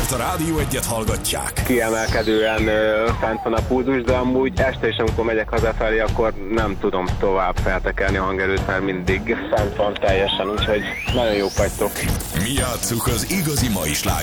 Ezért a Rádió Egyet hallgatják. Kiemelkedően fent van a pulzus, de amúgy este is, amikor megyek hazafelé, akkor nem tudom tovább feltekerni a hangerőt, mert mindig fent van teljesen, úgyhogy nagyon jók vagytok. Mi játsszuk az igazi mai slágereket.